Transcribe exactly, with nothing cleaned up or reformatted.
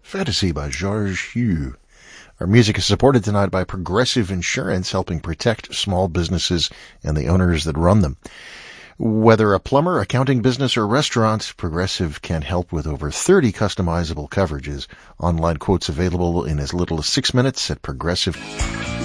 Fantasy by George Hugh. Our music is supported tonight by Progressive Insurance, helping protect small businesses and the owners that run them. Whether a plumber, accounting business, or restaurant, Progressive can help with over thirty customizable coverages. Online quotes available in as little as six minutes at Progressive.